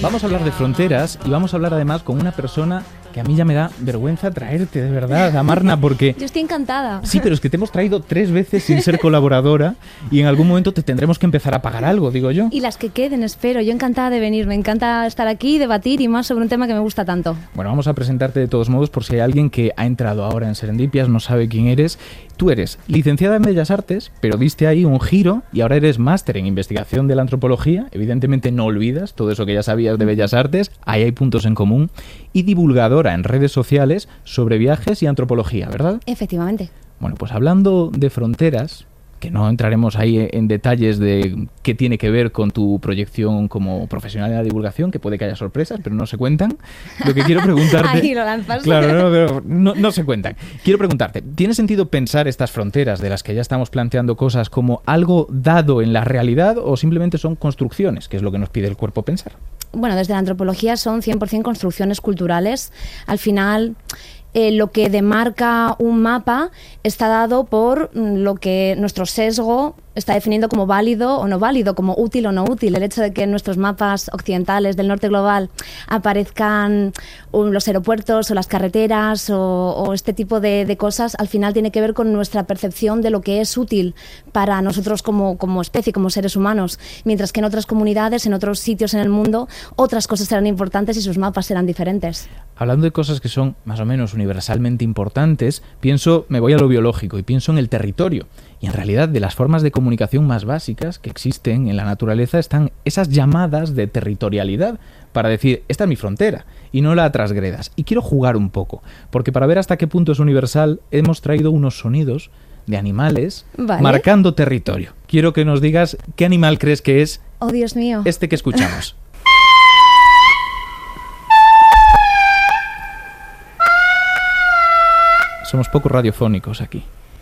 Vamos a hablar de fronteras y vamos a hablar además con una persona que a mí ya me da vergüenza traerte, de verdad, Amarna, porque... Yo estoy encantada. Sí, pero es que te hemos traído 3 veces sin ser colaboradora y en algún momento te tendremos que empezar a pagar algo, digo yo. Y las que queden, espero. Yo encantada de venir. Me encanta estar aquí, debatir y más sobre un tema que me gusta tanto. Bueno, vamos a presentarte de todos modos por si hay alguien que ha entrado ahora en Serendipias, no sabe quién eres. Tú eres licenciada en Bellas Artes, pero diste ahí un giro y ahora eres máster en investigación de la antropología. Evidentemente no olvidas todo eso que ya sabías de Bellas Artes, ahí hay puntos en común. Y divulgadora en redes sociales sobre viajes y antropología, ¿verdad? Efectivamente. Bueno, pues hablando de fronteras, que no entraremos ahí en detalles de qué tiene que ver con tu proyección como profesional de la divulgación, que puede que haya sorpresas, pero no se cuentan. Lo que quiero preguntarte... Ahí lo lanzas. Claro, no se cuentan. Quiero preguntarte, ¿tiene sentido pensar estas fronteras de las que ya estamos planteando cosas como algo dado en la realidad o simplemente son construcciones, que es lo que nos pide el cuerpo pensar? Bueno, desde la antropología son 100% construcciones culturales. Al final... lo que demarca un mapa está dado por lo que nuestro sesgo está definiendo como válido o no válido, como útil o no útil. El hecho de que en nuestros mapas occidentales del norte global aparezcan los aeropuertos o las carreteras o este tipo de cosas, al final tiene que ver con nuestra percepción de lo que es útil para nosotros como especie, como seres humanos, mientras que en otras comunidades, en otros sitios en el mundo, otras cosas serán importantes y sus mapas serán diferentes. Hablando de cosas que son más o menos universalmente importantes, me voy a lo biológico y pienso en el territorio. Y en realidad de las formas de comunicación más básicas que existen en la naturaleza están esas llamadas de territorialidad para decir, esta es mi frontera y no la transgredas. Y quiero jugar un poco, porque para ver hasta qué punto es universal hemos traído unos sonidos de animales marcando territorio. Quiero que nos digas qué animal crees que es Dios mío. Este que escuchamos. Somos poco radiofónicos aquí.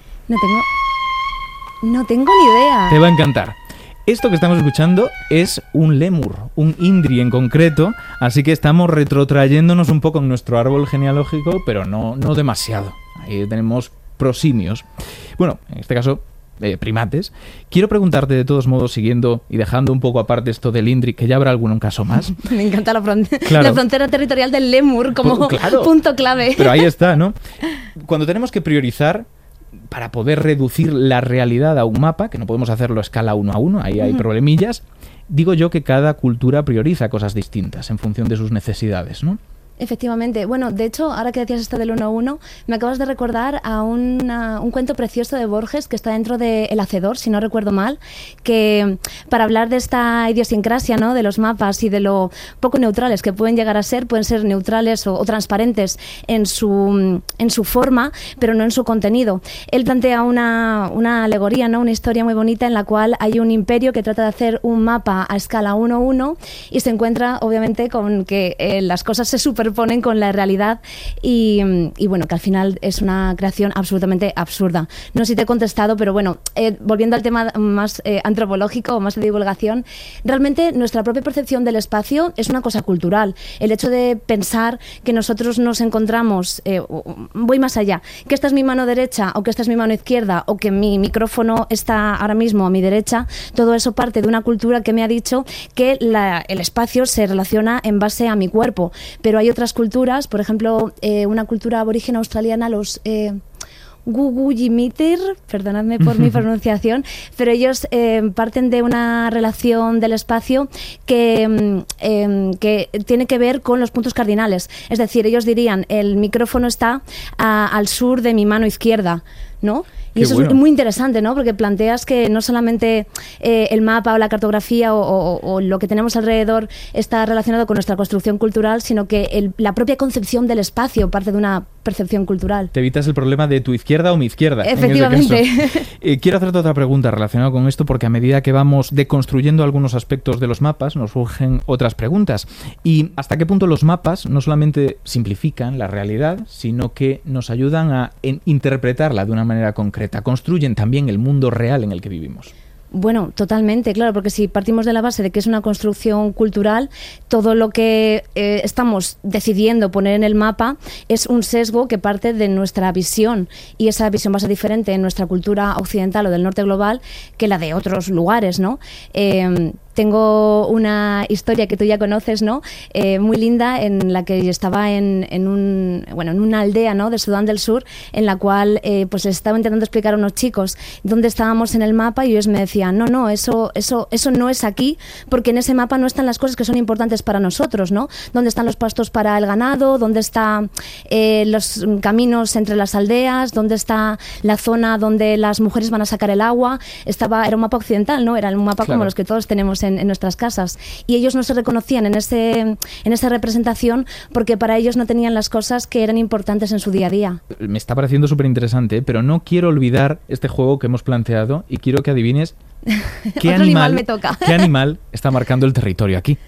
No tengo ni idea. Te va a encantar. Esto que estamos escuchando es un lémur, un indri en concreto, así que estamos retrotrayéndonos un poco en nuestro árbol genealógico, pero no demasiado. Ahí tenemos prosimios. Bueno, en este caso, primates. Quiero preguntarte de todos modos, siguiendo y dejando un poco aparte esto del indri, que ya habrá algún caso más. Me encanta la Claro. frontera territorial del lémur como punto clave. Pero ahí está, ¿no? Cuando tenemos que priorizar para poder reducir la realidad a un mapa, que no podemos hacerlo a escala 1 a 1, ahí hay problemillas, digo yo que cada cultura prioriza cosas distintas en función de sus necesidades, ¿no? Efectivamente. Bueno, de hecho, ahora que decías esto del 1 a 1, me acabas de recordar a un cuento precioso de Borges que está dentro de El Hacedor, si no recuerdo mal, que para hablar de esta idiosincrasia, ¿no?, de los mapas y de lo poco neutrales que pueden llegar a ser, pueden ser neutrales o transparentes en su forma, pero no en su contenido. Él plantea una alegoría, ¿no?, una historia muy bonita en la cual hay un imperio que trata de hacer un mapa a escala 1 a 1 y se encuentra, obviamente, con que las cosas se superponen con la realidad y bueno, que al final es una creación absolutamente absurda. No sé si te he contestado, pero bueno, volviendo al tema más antropológico o más de divulgación, realmente nuestra propia percepción del espacio es una cosa cultural. El hecho de pensar que nosotros nos encontramos, voy más allá, que esta es mi mano derecha o que esta es mi mano izquierda o que mi micrófono está ahora mismo a mi derecha, todo eso parte de una cultura que me ha dicho que el espacio se relaciona en base a mi cuerpo, pero hay otras culturas, por ejemplo, una cultura aborigen australiana, los Guguyimitir, perdonadme por mi pronunciación, pero ellos parten de una relación del espacio que tiene que ver con los puntos cardinales. Es decir, ellos dirían, el micrófono está al sur de mi mano izquierda, ¿no? Y eso es muy interesante, ¿no? Porque planteas que no solamente el mapa o la cartografía o lo que tenemos alrededor está relacionado con nuestra construcción cultural, sino que la propia concepción del espacio parte de una percepción cultural. Te evitas el problema de tu izquierda o mi izquierda. Efectivamente. En ese caso. Quiero hacerte otra pregunta relacionada con esto, porque a medida que vamos deconstruyendo algunos aspectos de los mapas, nos surgen otras preguntas. ¿Y hasta qué punto los mapas no solamente simplifican la realidad, sino que nos ayudan a interpretarla de una manera concreta? Construyen también el mundo real en el que vivimos. Bueno, totalmente, claro, porque si partimos de la base de que es una construcción cultural, todo lo que estamos decidiendo poner en el mapa es un sesgo que parte de nuestra visión, y esa visión va a ser diferente en nuestra cultura occidental o del norte global que la de otros lugares, ¿no? tengo una historia que tú ya conoces, ¿no? Muy linda, en la que yo estaba en una aldea, ¿no? De Sudán del Sur, en la cual pues les estaba intentando explicar a unos chicos dónde estábamos en el mapa, y ellos me decían, no, eso no es aquí, porque en ese mapa no están las cosas que son importantes para nosotros, ¿no? ¿Dónde están los pastos para el ganado? ¿Dónde están los caminos entre las aldeas? ¿Dónde está la zona donde las mujeres van a sacar el agua? Era un mapa occidental, ¿no? Era un mapa como los que todos tenemos en nuestras casas. Y ellos no se reconocían en esa representación, porque para ellos no tenían las cosas que eran importantes en su día a día. Me está pareciendo súper interesante, pero no quiero olvidar este juego que hemos planteado y quiero que adivines qué animal me toca. ¿Qué animal está marcando el territorio aquí?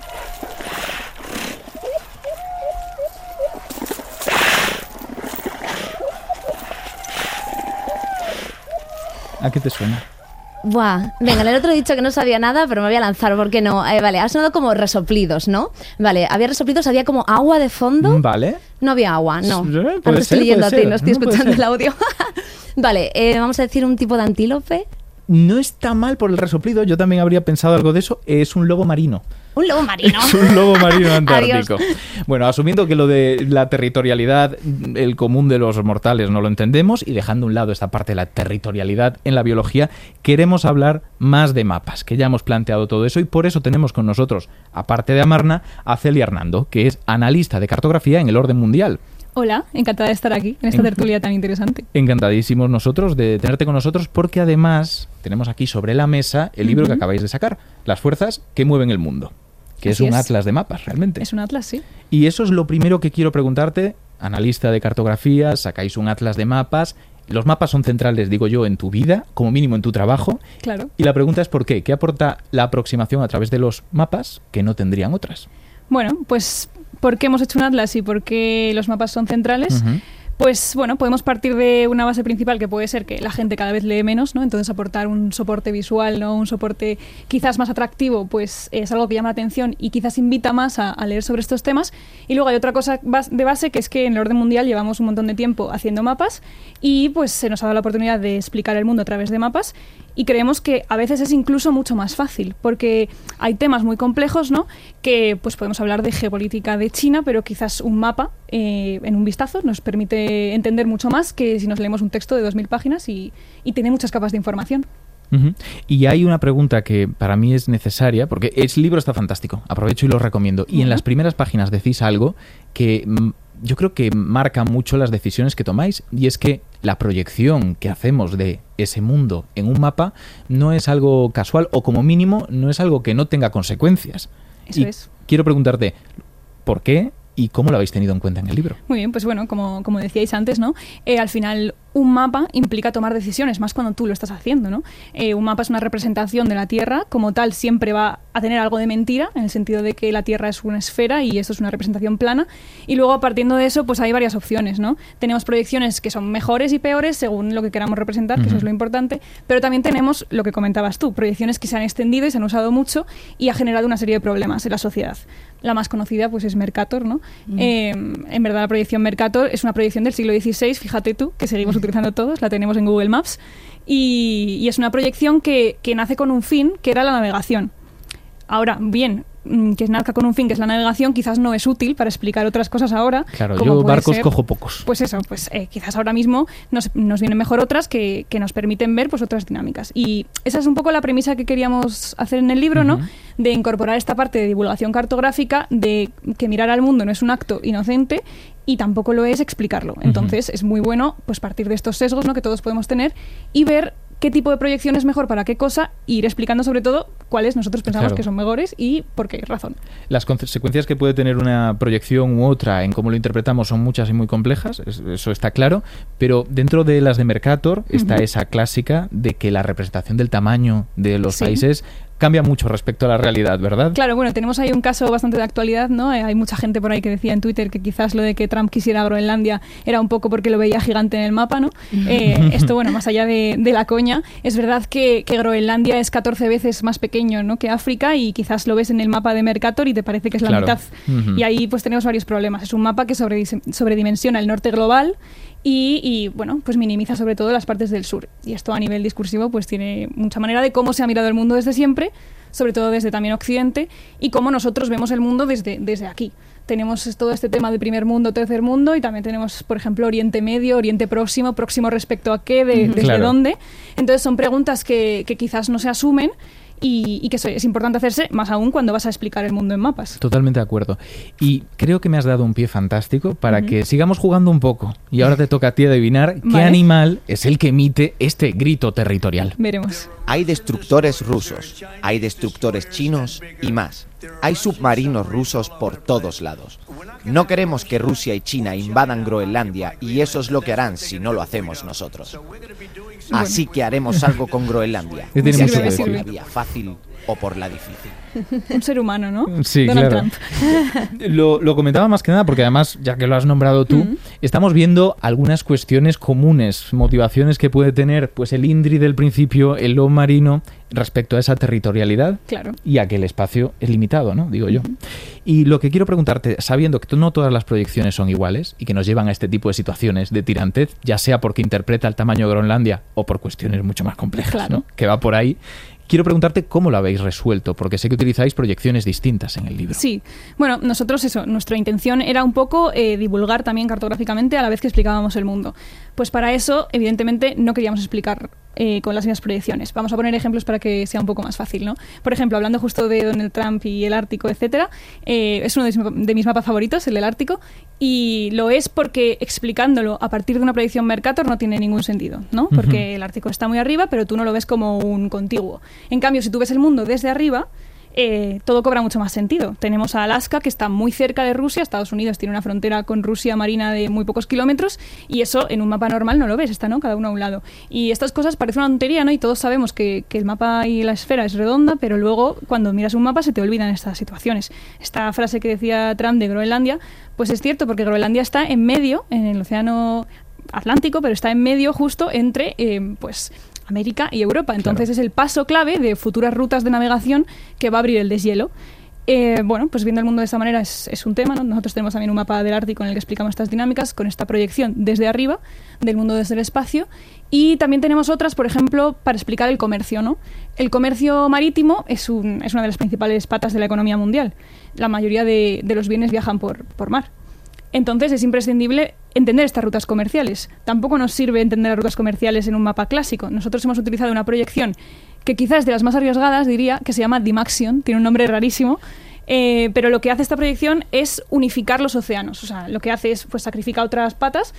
¿A qué te suena? Buah, venga, el otro he dicho que no sabía nada, pero me voy a lanzar, ¿por qué no? Vale, ha sonado como resoplidos, ¿no? Vale, había resoplidos, había como agua de fondo. Vale. No había agua, no. Puede estoy leyendo a ti, no estoy escuchando el audio. Vale, vamos a decir un tipo de antílope. No está mal por el resoplido, yo también habría pensado algo de eso. Es un lobo marino. Un lobo marino. Es un lobo marino antártico. Bueno, asumiendo que lo de la territorialidad, el común de los mortales no lo entendemos, y dejando a un lado esta parte de la territorialidad en la biología, queremos hablar más de mapas, que ya hemos planteado todo eso, y por eso tenemos con nosotros, aparte de Amarna, a Celia Hernando, que es analista de cartografía en el orden mundial. Hola, encantada de estar aquí, en esta tertulia tan interesante. Encantadísimos nosotros de tenerte con nosotros, porque además tenemos aquí sobre la mesa el libro que acabáis de sacar, Las fuerzas que mueven el mundo, que es un atlas de mapas, realmente. Es un atlas, sí. Y eso es lo primero que quiero preguntarte. Analista de cartografía, sacáis un atlas de mapas. Los mapas son centrales, digo yo, en tu vida, como mínimo en tu trabajo. Claro. Y la pregunta es ¿por qué? ¿Qué aporta la aproximación a través de los mapas que no tendrían otras? Bueno, pues ¿por qué hemos hecho un atlas y por qué los mapas son centrales? Pues bueno, podemos partir de una base principal, que puede ser que la gente cada vez lee menos, ¿no? Entonces aportar un soporte visual, ¿no? Un soporte quizás más atractivo, pues es algo que llama la atención y quizás invita más a leer sobre estos temas. Y luego hay otra cosa de base, que es que en el orden mundial llevamos un montón de tiempo haciendo mapas y pues se nos ha dado la oportunidad de explicar el mundo a través de mapas, y creemos que a veces es incluso mucho más fácil, porque hay temas muy complejos, ¿no? Que pues podemos hablar de geopolítica de China, pero quizás un mapa en un vistazo nos permite entender mucho más que si nos leemos un texto de 2000 páginas y tiene muchas capas de información. Y hay una pregunta que para mí es necesaria, porque el libro está fantástico, aprovecho y lo recomiendo, y en las primeras páginas decís algo que yo creo que marca mucho las decisiones que tomáis, y es que la proyección que hacemos de ese mundo en un mapa no es algo casual, o como mínimo no es algo que no tenga consecuencias. Eso es. Quiero preguntarte, ¿por qué y cómo lo habéis tenido en cuenta en el libro? Muy bien, pues bueno, como decíais antes, ¿no? Al final un mapa implica tomar decisiones, más cuando tú lo estás haciendo, ¿no? Un mapa es una representación de la Tierra, como tal siempre va a tener algo de mentira, en el sentido de que la Tierra es una esfera y esto es una representación plana, y luego partiendo de eso pues hay varias opciones, ¿no? Tenemos proyecciones que son mejores y peores según lo que queramos representar, que eso es lo importante, pero también tenemos lo que comentabas tú, proyecciones que se han extendido y se han usado mucho y ha generado una serie de problemas en la sociedad. La más conocida pues es Mercator, ¿no? En verdad la proyección Mercator es una proyección del siglo XVI, fíjate tú, que seguimos utilizando todos, la tenemos en Google Maps, y es una proyección que nace con un fin, que era la navegación. Ahora, bien, que nazca con un fin, que es la navegación, quizás no es útil para explicar otras cosas ahora. Claro, yo barcos cojo pocos. Pues eso, pues quizás ahora mismo nos vienen mejor otras que nos permiten ver pues otras dinámicas. Y esa es un poco la premisa que queríamos hacer en el libro, ¿no? De incorporar esta parte de divulgación cartográfica, de que mirar al mundo no es un acto inocente y tampoco lo es explicarlo. Entonces es muy bueno pues partir de estos sesgos, ¿no? Que todos podemos tener y ver qué tipo de proyección es mejor para qué cosa, e ir explicando sobre todo cuáles nosotros pensamos que son mejores y por qué razón. Las consecuencias que puede tener una proyección u otra en cómo lo interpretamos son muchas y muy complejas, eso está claro, pero dentro de las de Mercator está esa clásica de que la representación del tamaño de los países cambia mucho respecto a la realidad, ¿verdad? Claro, bueno, tenemos ahí un caso bastante de actualidad, ¿no? Hay mucha gente por ahí que decía en Twitter que quizás lo de que Trump quisiera Groenlandia era un poco porque lo veía gigante en el mapa, ¿no? Esto, bueno, más allá de la coña, es verdad que Groenlandia es 14 veces más pequeño, ¿no? Que África, y quizás lo ves en el mapa de Mercator y te parece que es la mitad. Y ahí pues tenemos varios problemas. Es un mapa que sobredimensiona el norte global y bueno, pues minimiza sobre todo las partes del sur. Y esto a nivel discursivo pues tiene mucha manera de cómo se ha mirado el mundo desde siempre, sobre todo desde también Occidente, y cómo nosotros vemos el mundo desde aquí. Tenemos todo este tema de primer mundo, tercer mundo, y también tenemos, por ejemplo, Oriente Medio, Oriente Próximo respecto a qué, desde Claro. dónde. Entonces son preguntas que quizás no se asumen y que es importante hacerse, más aún cuando vas a explicar el mundo en mapas. Totalmente de acuerdo. Y creo que me has dado un pie fantástico para que sigamos jugando un poco. Y ahora te toca a ti adivinar qué Vale. animal es el que emite este grito territorial. Veremos. Hay destructores rusos, hay destructores chinos y más. Hay submarinos rusos por todos lados. No queremos que Rusia y China invadan Groenlandia y eso es lo que harán si no lo hacemos nosotros. Así que haremos algo con Groenlandia, Que tiene Me mucho sirve, que me por decir. la sirve. vía fácil o por la difícil. Un ser humano, ¿no? Sí, Donald claro. Trump. Lo comentaba más que nada porque además, ya que lo has nombrado tú, estamos viendo algunas cuestiones comunes, motivaciones que puede tener pues el INDRI del principio, el lobo marino, respecto a esa territorialidad Claro. y a que el espacio es limitado, ¿no? Digo yo. Y lo que quiero preguntarte, sabiendo que no todas las proyecciones son iguales y que nos llevan a este tipo de situaciones de tirantez, ya sea porque interpreta el tamaño de Groenlandia o por cuestiones mucho más complejas, Claro. ¿no? Que va por ahí. Quiero preguntarte cómo lo habéis resuelto, porque sé que utilizáis proyecciones distintas en el libro. Sí, bueno, nosotros nuestra intención era un poco divulgar también cartográficamente a la vez que explicábamos el mundo. Pues para eso, evidentemente, no queríamos explicar con las mismas proyecciones. Vamos a poner ejemplos para que sea un poco más fácil, ¿no? Por ejemplo, hablando justo de Donald Trump y el Ártico, etcétera, es uno de mis mapas favoritos, el del Ártico, y lo es porque explicándolo a partir de una proyección Mercator no tiene ningún sentido, ¿no? Porque el Ártico está muy arriba, pero tú no lo ves como un contiguo. En cambio, si tú ves el mundo desde arriba, todo cobra mucho más sentido. Tenemos a Alaska, que está muy cerca de Rusia. Estados Unidos tiene una frontera con Rusia marina de muy pocos kilómetros, y eso en un mapa normal no lo ves, está, ¿no? Cada uno a un lado. Y estas cosas parecen una tontería, ¿no? Y todos sabemos que el mapa y la esfera es redonda, pero luego cuando miras un mapa se te olvidan estas situaciones. Esta frase que decía Trump de Groenlandia, pues es cierto, porque Groenlandia está en medio, en el océano Atlántico, pero está en medio justo entre, pues, América y Europa. Entonces Claro. es el paso clave de futuras rutas de navegación que va a abrir el deshielo. Bueno, pues viendo el mundo de esta manera es un tema, ¿no? Nosotros tenemos también un mapa del Ártico en el que explicamos estas dinámicas con esta proyección desde arriba, del mundo desde el espacio. Y también tenemos otras, por ejemplo, para explicar el comercio, ¿no? El comercio marítimo es una de las principales patas de la economía mundial. La mayoría de los bienes viajan por mar. Entonces es imprescindible entender estas rutas comerciales. Tampoco nos sirve entender las rutas comerciales en un mapa clásico. Nosotros hemos utilizado una proyección que quizás es de las más arriesgadas, diría, que se llama Dymaxion, tiene un nombre rarísimo, pero lo que hace esta proyección es unificar los océanos. O sea, lo que hace es, pues, sacrifica otras patas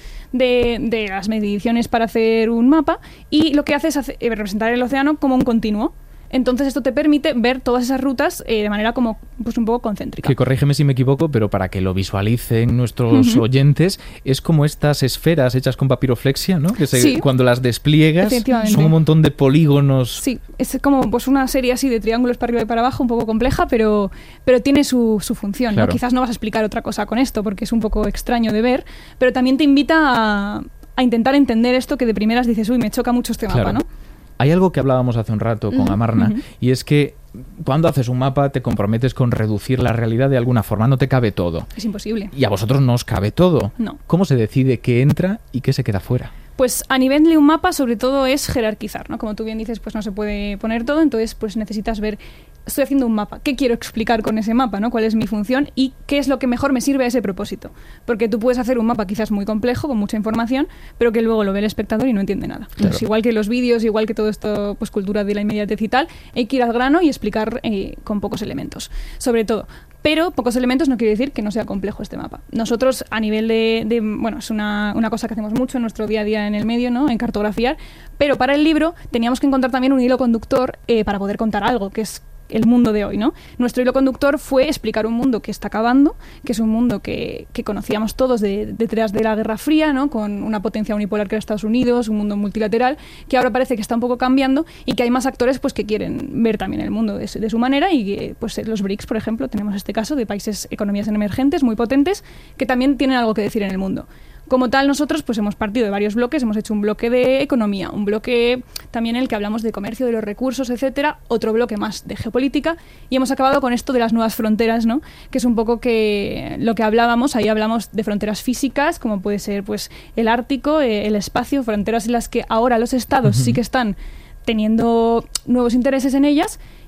de las mediciones para hacer un mapa, y lo que hace es representar el océano como un continuo. Entonces esto te permite ver todas esas rutas de manera como, pues, un poco concéntrica. Que corrígeme si me equivoco, pero para que lo visualicen nuestros oyentes, es como estas esferas hechas con papiroflexia, ¿no? Que Sí. cuando las despliegas Efectivamente. son un montón de polígonos. Sí, es como, pues, una serie así de triángulos para arriba y para abajo, un poco compleja, pero tiene su función, ¿no? Claro. Quizás no vas a explicar otra cosa con esto porque es un poco extraño de ver, pero también te invita a intentar entender esto que de primeras dices, uy, me choca mucho este Claro. mapa, ¿no? Hay algo que hablábamos hace un rato con Amarna, y es que cuando haces un mapa te comprometes con reducir la realidad de alguna forma, no te cabe todo. Es imposible. Y a vosotros no os cabe todo. No. ¿Cómo se decide qué entra y qué se queda fuera? Pues a nivel de un mapa, sobre todo, es jerarquizar, ¿no? Como tú bien dices, pues no se puede poner todo, entonces pues necesitas ver, estoy haciendo un mapa, ¿qué quiero explicar con ese mapa, ¿no? ¿Cuál es mi función y qué es lo que mejor me sirve a ese propósito? Porque tú puedes hacer un mapa quizás muy complejo, con mucha información, pero que luego lo ve el espectador y no entiende nada. Entonces, igual que los vídeos, igual que todo esto, pues cultura de la inmediatez y tal, hay que ir al grano y explicar con pocos elementos, sobre todo. Pero pocos elementos no quiere decir que no sea complejo este mapa. Nosotros, a nivel bueno, es una cosa que hacemos mucho en nuestro día a día en el medio, ¿no? En cartografiar, pero para el libro teníamos que encontrar también un hilo conductor para poder contar algo, que es el mundo de hoy, ¿no? Nuestro hilo conductor fue explicar un mundo que está acabando, que es un mundo que conocíamos todos detrás de la Guerra Fría, ¿no? Con una potencia unipolar que era Estados Unidos, un mundo multilateral, que ahora parece que está un poco cambiando y que hay más actores, pues, que quieren ver también el mundo de su manera, y que, pues, los BRICS, por ejemplo, tenemos este caso de países, economías emergentes muy potentes que también tienen algo que decir en el mundo. Como tal, nosotros, pues, hemos partido de varios bloques. Hemos hecho un bloque de economía, un bloque también en el que hablamos de comercio, de los recursos, etcétera, otro bloque más de geopolítica, y hemos acabado con esto de las nuevas fronteras, ¿no? Que es un poco que lo que hablábamos. Ahí hablamos de fronteras físicas, como puede ser, pues, el Ártico, el espacio, fronteras en las que ahora los estados sí que están teniendo nuevos intereses en ellas,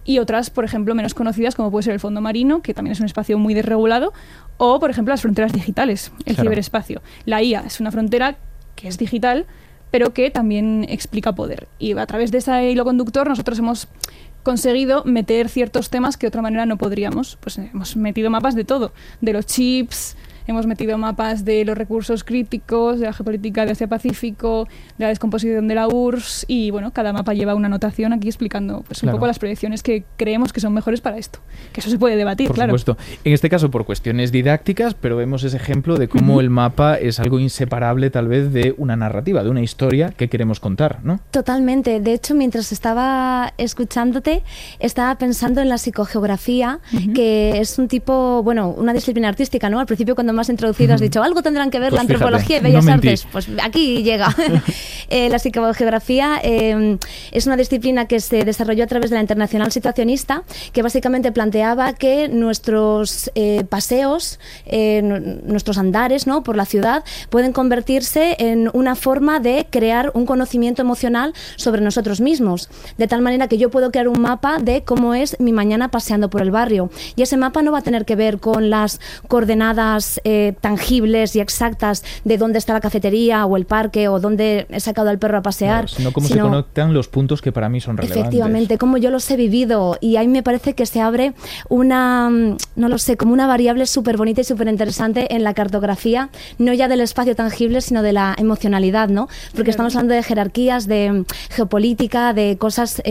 y otras, por ejemplo, menos conocidas, como puede ser el fondo marino, que también es un espacio muy desregulado, o, por ejemplo, las fronteras digitales, el ciberespacio. La IA es una frontera que es digital, pero que también explica poder. Y a través de ese hilo conductor nosotros hemos conseguido meter ciertos temas que de otra manera no podríamos. Pues hemos metido mapas de todo, de los chips, hemos metido mapas de los recursos críticos, de la geopolítica de Asia-Pacífico, de la descomposición de la URSS, y bueno, cada mapa lleva una anotación aquí explicando pues, un poco las proyecciones que creemos que son mejores para esto. Que eso se puede debatir, por claro. supuesto. En este caso por cuestiones didácticas, pero vemos ese ejemplo de cómo el mapa es algo inseparable tal vez de una narrativa, de una historia que queremos contar, ¿no? Totalmente. De hecho, mientras estaba escuchándote, estaba pensando en la psicogeografía, que es un tipo, bueno, una disciplina artística, ¿no? Al principio, cuando más introducido has dicho, algo tendrán que ver pues la antropología fíjate, y Bellas no mentí. Artes. Pues aquí llega. La psicogeografía es una disciplina que se desarrolló a través de la Internacional Situacionista, que básicamente planteaba que nuestros paseos, nuestros andares, ¿no?, por la ciudad, pueden convertirse en una forma de crear un conocimiento emocional sobre nosotros mismos. De tal manera que yo puedo crear un mapa de cómo es mi mañana paseando por el barrio. Y ese mapa no va a tener que ver con las coordenadas tangibles y exactas de dónde está la cafetería o el parque o dónde he sacado al perro a pasear. Claro, sino cómo se conectan los puntos que para mí son relevantes. Efectivamente, cómo yo los he vivido. Y ahí me parece que se abre una, no lo sé, como una variable súper bonita y súper interesante en la cartografía, no ya del espacio tangible, sino de la emocionalidad, ¿no? Porque estamos hablando de jerarquías, de geopolítica, de cosas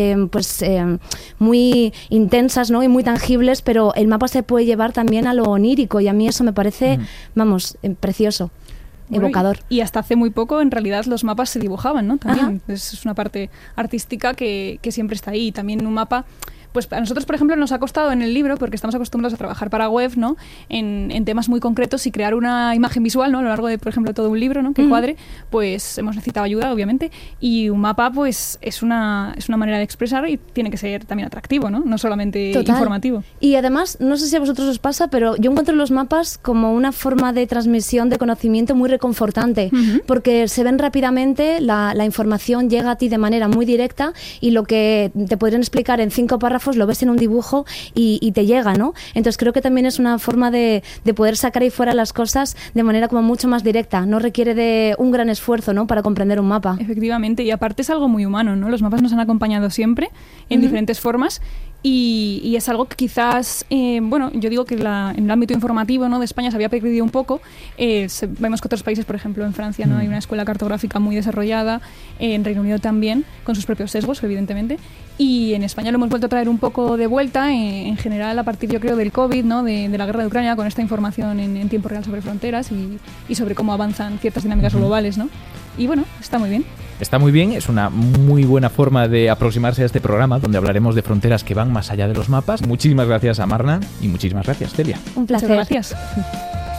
muy intensas, ¿no?, y muy tangibles, pero el mapa se puede llevar también a lo onírico, y a mí eso me parece, vamos, precioso. Bueno, evocador. Y hasta hace muy poco, en realidad, los mapas se dibujaban, ¿no? También es una parte artística que siempre está ahí. También un mapa, pues a nosotros, por ejemplo, nos ha costado en el libro, porque estamos acostumbrados a trabajar para web, ¿no?, en temas muy concretos, y crear una imagen visual, ¿no?, a lo largo de, por ejemplo, todo un libro, ¿no?, que cuadre, pues hemos necesitado ayuda, obviamente, y un mapa, pues es una manera de expresar, y tiene que ser también atractivo, ¿no?, no solamente informativo. Y además, no sé si a vosotros os pasa, pero yo encuentro los mapas como una forma de transmisión de conocimiento muy reconfortante, porque se ven rápidamente, la información llega a ti de manera muy directa, y lo que te podrían explicar en 5 párrafos lo ves en un dibujo y te llega, ¿no? Entonces creo que también es una forma de poder sacar ahí fuera las cosas de manera como mucho más directa, no requiere de un gran esfuerzo, ¿no?, para comprender un mapa. Efectivamente, y aparte es algo muy humano, ¿no? Los mapas nos han acompañado siempre en diferentes formas. Y es algo que quizás, bueno, yo digo que en el ámbito informativo, ¿no?, de España se había perdido un poco. Vemos que otros países, por ejemplo, en Francia, ¿no?, hay una escuela cartográfica muy desarrollada, en Reino Unido también, con sus propios sesgos, evidentemente. Y en España lo hemos vuelto a traer un poco de vuelta, en general, a partir, yo creo, del COVID, ¿no?, de la guerra de Ucrania, con esta información en tiempo real sobre fronteras y sobre cómo avanzan ciertas dinámicas globales, ¿no? Y bueno, está muy bien. Está muy bien, es una muy buena forma de aproximarse a este programa, donde hablaremos de fronteras que van más allá de los mapas. Muchísimas gracias a Marna y muchísimas gracias, Celia. Un placer. Muchas gracias.